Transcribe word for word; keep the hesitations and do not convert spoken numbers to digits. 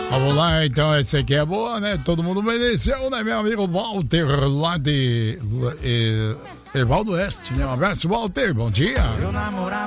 Vamos lá, então, esse aqui é boa, né? Todo mundo mereceu, né, meu amigo Walter, lá de... Eh, Evaldo Oeste, né? Um abraço, Walter, bom dia.